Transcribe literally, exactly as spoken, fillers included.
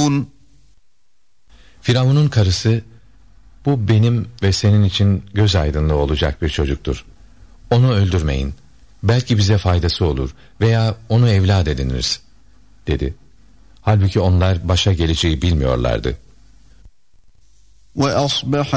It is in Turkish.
تَعْلَمُونَ Firavun'un karısı, bu benim ve senin için göz aydınlığı olacak bir çocuktur. Onu öldürmeyin. Belki bize faydası olur veya onu evlat ediniriz, dedi. Halbuki onlar başa geleceği bilmiyorlardı. وَأَصْبَحَ